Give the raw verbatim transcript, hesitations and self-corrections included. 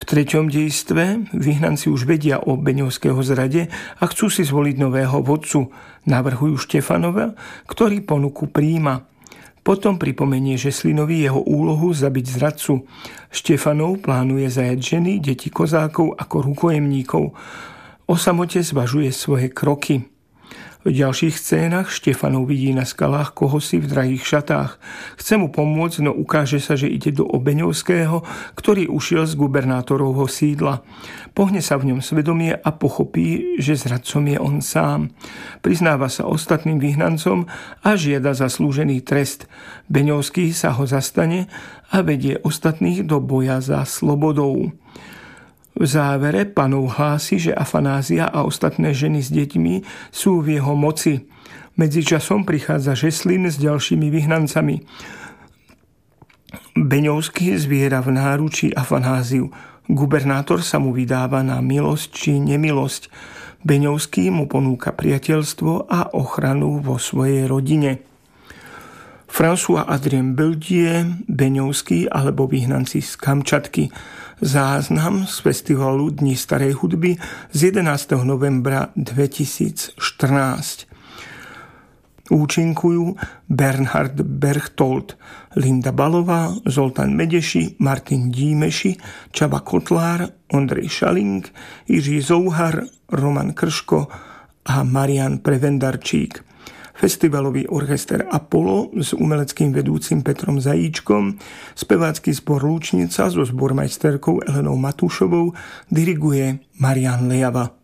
treťom dejstve vyhnanci už vedia o Beňovského zrade a chcú si zvoliť nového vodcu. Navrhujú Štefanova, ktorý ponuku prijíma. Potom pripomenie Žeslinovi jeho úlohu zabiť zradcu. Štefanov plánuje zajať ženy, deti kozákov ako rukojemníkov. O samote zvažuje svoje kroky. V ďalších scénach Štefanov vidí na skalách kohosi v drahých šatách. Chce mu pomôcť, no ukáže sa, že ide do Beňovského, ktorý ušiel z gubernátorovho sídla. Pohne sa v ňom svedomie a pochopí, že zradcom je on sám. Priznáva sa ostatným vyhnancom a žiada zaslúžený trest. Beňovský sa ho zastane a vedie ostatných do boja za slobodou. V závere panov hlási, že Afanázia a ostatné ženy s deťmi sú v jeho moci. Medzičasom prichádza Žeslin s ďalšími vyhnancami. Beňovský zviera v náručí Afanáziu. Gubernátor sa mu vydáva na milosť či nemilosť. Beňovský mu ponúka priateľstvo a ochranu vo svojej rodine. François Adrien Beldier, Beňovský alebo vyhnanci z Kamčatky. Záznam z festivalu Dni starej hudby z jedenásteho novembra dvetisícštrnásť. Účinkujú Bernhard Berchtold, Linda Balová, Zoltán Medeši, Martin Dímeši, Csaba Kotlár, Ondrej Šaling, Jiří Zouhar, Roman Krško a Marian Prevendarčík. Festivalový orchester Apollo s umeleckým vedúcim Petrom Zajíčkom, spevácky zbor Lúčnica so zbormajsterkou Elenou Matúšovou diriguje Marián Lejava.